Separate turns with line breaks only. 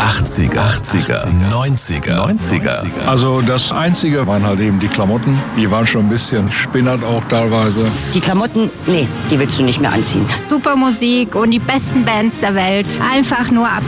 80er, 90er.
Also das Einzige waren halt eben die Klamotten. Die waren schon ein bisschen spinnert auch teilweise.
Die Klamotten, nee, die willst du nicht mehr anziehen.
Super Musik und die besten Bands der Welt. Einfach nur ab